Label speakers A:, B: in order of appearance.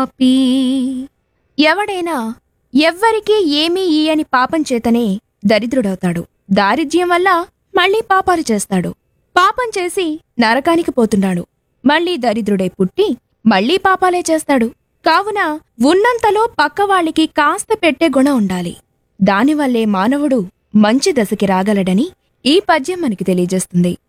A: Poppy. ఎవడైనా ఎవ్వరికీ ఏమీ ఈయని పాపం చేతనే దరిద్రుడవుతాడు. దారిద్ర్యం వల్ల మళ్లీ పాపాలు చేస్తాడు. పాపం చేసి నరకానికి పోతున్నాడు. మళ్లీ దరిద్రుడై పుట్టి మళ్లీ పాపాలే చేస్తాడు. కావున ఉన్నంతలో పక్కవాళ్లకి కాస్త పెట్టే గుణం ఉండాలి. దానివల్లే మానవుడు మంచి దశకి రాగలడని ఈ పద్యం మనకి తెలియజేస్తుంది.